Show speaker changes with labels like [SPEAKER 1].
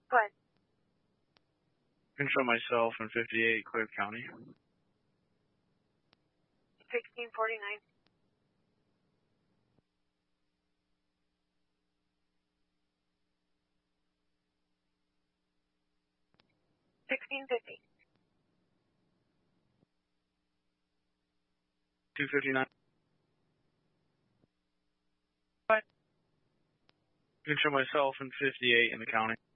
[SPEAKER 1] What?
[SPEAKER 2] I can show myself in 58 Clear County.
[SPEAKER 1] 1649. $16.50.
[SPEAKER 2] 259.
[SPEAKER 1] What?
[SPEAKER 2] I can show myself in 58 in the county.